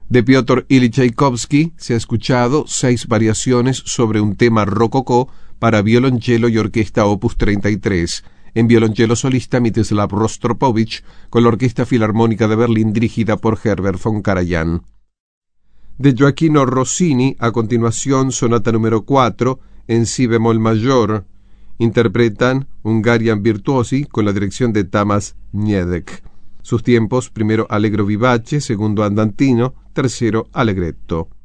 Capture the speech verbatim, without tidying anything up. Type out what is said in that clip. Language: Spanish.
De Piotr Ilich Tchaikovsky se ha escuchado seis variaciones sobre un tema rococó para violonchelo y orquesta opus treinta y tres, en violonchelo solista Mstislav Rostropovich, con la Orquesta Filarmónica de Berlín dirigida por Herbert von Karajan. De Gioachino Rossini, a continuación, sonata número cuatro, en si bemol mayor. Interpretan Hungarian Virtuosi con la dirección de Tamas Niedek. Sus tiempos: primero allegro vivace, segundo andantino, tercero allegretto.